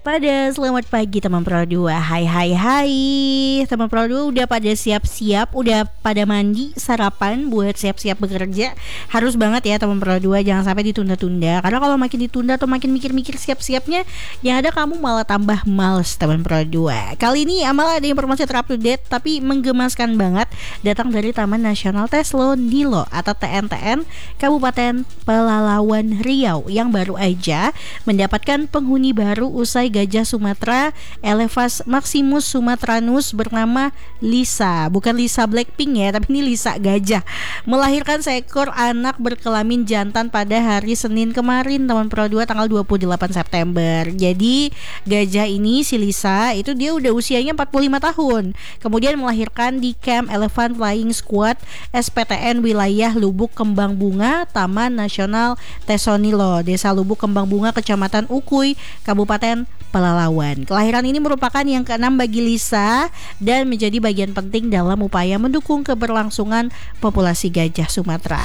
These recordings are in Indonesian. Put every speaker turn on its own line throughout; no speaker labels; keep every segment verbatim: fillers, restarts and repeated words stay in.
Waspada, selamat pagi teman Pro dua. Hai hai hai teman Pro dua, udah pada siap-siap, udah pada mandi, sarapan buat siap-siap bekerja. Harus banget ya teman Pro dua, jangan sampai ditunda-tunda. Karena kalau makin ditunda atau makin mikir-mikir siap-siapnya, yang ada kamu malah tambah males teman Pro dua. Kali ini Amal ada informasi terupdate tapi menggemaskan banget, datang dari Taman Nasional Teslo Nilo atau T N T N Kabupaten Pelalawan Riau yang baru aja mendapatkan penghuni baru usai gajah Sumatera Elephas maximus sumatranus bernama Lisa. Bukan Lisa Blackpink ya, tapi ini Lisa gajah, melahirkan seekor anak berkelamin jantan pada hari Senin kemarin teman Pro dua tanggal dua puluh delapan September. Jadi gajah ini, si Lisa itu dia udah usianya empat puluh lima tahun. Kemudian melahirkan di Camp Elephant Flying Squad S P T N wilayah Lubuk Kembang Bunga Taman Nasional Tesonilo, Desa Lubuk Kembang Bunga, Kecamatan Ukui, Kabupaten Pelalawan. Kelahiran ini merupakan yang keenam bagi Lisa dan menjadi bagian penting dalam upaya mendukung keberlangsungan populasi gajah Sumatera.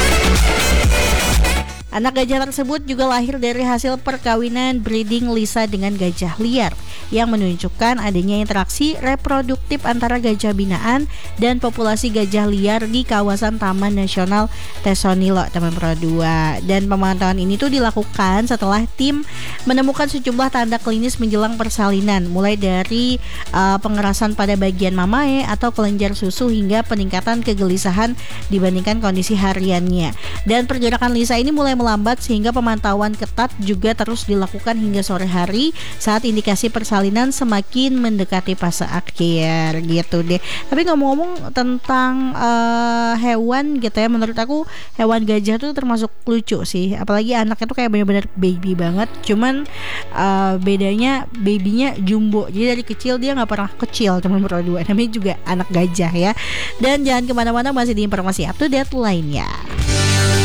Anak gajah tersebut juga lahir dari hasil perkawinan breeding Lisa dengan gajah liar yang menunjukkan adanya interaksi reproduktif antara gajah binaan dan populasi gajah liar di kawasan Taman Nasional Tesonilo teman Pro dua. Dan pemantauan ini tuh dilakukan setelah tim menemukan sejumlah tanda klinis menjelang persalinan, mulai dari uh, pengerasan pada bagian mamae atau kelenjar susu hingga peningkatan kegelisahan dibandingkan kondisi hariannya. Dan pergerakan Lisa ini mulai melambat sehingga pemantauan ketat juga terus dilakukan hingga sore hari saat indikasi persalinan semakin mendekati fase akhir gitu deh. Tapi ngomong-ngomong tentang uh, hewan gitu ya, menurut aku hewan gajah tuh termasuk lucu sih, apalagi anaknya tuh kayak benar-benar baby banget. Cuman uh, bedanya babynya jumbo, jadi dari kecil dia nggak pernah kecil teman Pro dua, namanya juga anak gajah ya. Dan jangan kemana-mana, masih di informasi up to date lainnya.